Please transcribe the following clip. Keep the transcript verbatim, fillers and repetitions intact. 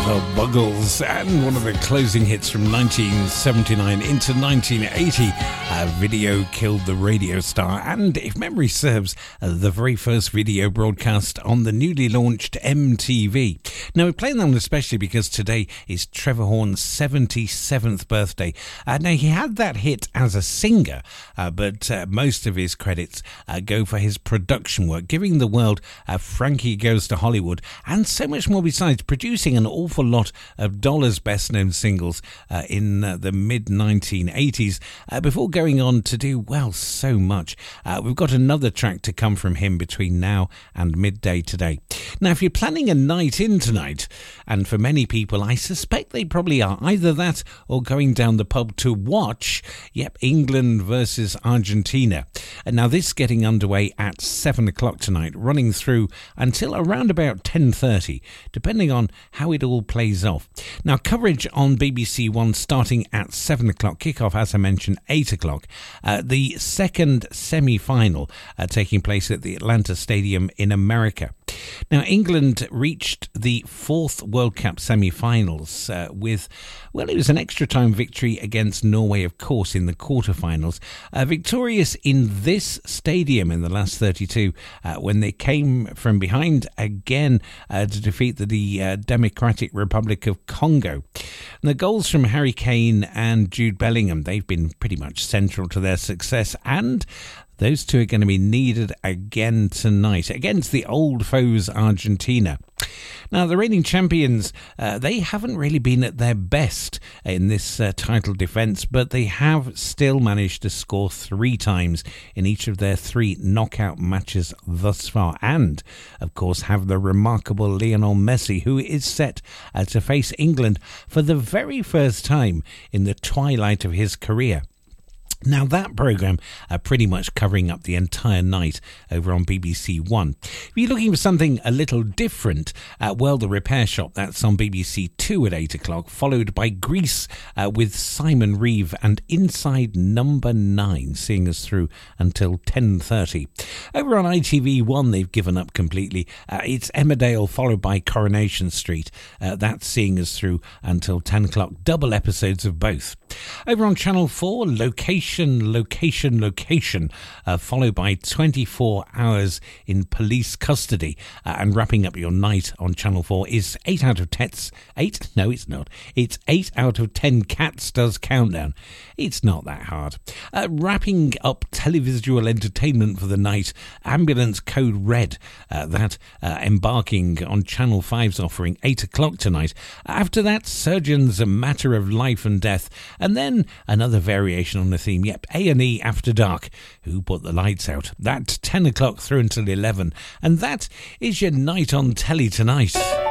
The Buggles, and one of the closing hits from nineteen seventy-nine into nineteen eighty. A video killed the radio star, and if memory serves, uh, the very first video broadcast on the newly launched M T V. Now, we're playing that one especially because today is Trevor Horn's seventy-seventh birthday. Uh, now, he had that hit as a singer, uh, but uh, most of his credits uh, go for his production work, giving the world uh, Frankie Goes to Hollywood, and so much more besides, producing an awful lot of Dollar's best-known singles uh, in uh, the mid nineteen eighties uh, before going on to do, well, so much. Uh, we've got another track to come from him between now and midday today. Now, if you're planning a night in tonight, and for many people, I suspect they probably are, either that or going down the pub to watch, yep, England versus Argentina. And now this getting underway at seven o'clock tonight, running through until around about ten thirty, depending on how it all plays off. Now, coverage on B B C One starting at seven o'clock, kick-off, as I mentioned, eight o'clock. Uh, the second semi-final uh, taking place at the Atlanta Stadium in America. Now, England reached the fourth World Cup semi-finals uh, with, well, it was an extra-time victory against Norway, of course, in the quarterfinals. Uh, victorious in this stadium in the last thirty-two uh, when they came from behind again uh, to defeat the, the uh, Democratic Republic of Congo. And the goals from Harry Kane and Jude Bellingham, they've been pretty much central to their success, and those two are going to be needed again tonight against the old foes Argentina. Now, the reigning champions, uh, they haven't really been at their best in this uh, title defence, but they have still managed to score three times in each of their three knockout matches thus far, and, of course, have the remarkable Lionel Messi, who is set uh, to face England for the very first time in the twilight of his career. Now, that programme uh, pretty much covering up the entire night over on B B C One. If you're looking for something a little different, uh, well, The Repair Shop, that's on B B C Two at eight o'clock, followed by Grease uh, with Simon Reeve and Inside Number Nine, seeing us through until ten thirty. Over on I T V One, they've given up completely. Uh, it's Emmerdale followed by Coronation Street. Uh, that's seeing us through until ten o'clock. Double episodes of both. Over on Channel Four, Location Location, Location, uh, followed by twenty-four hours in police custody. Uh, and wrapping up your night on Channel four is eight out of ten. eight? No, it's not. It's eight out of ten Cats Does Countdown. It's not that hard. Uh, wrapping up televisual entertainment for the night, Ambulance Code Red. Uh, that uh, embarking on Channel five's offering, eight o'clock tonight. After that, Surgeons, A Matter of Life and Death. And then another variation on the theme. Yep, A and E After Dark. Who Put the Lights Out? That's ten o'clock through until eleven. And that is your night on telly tonight.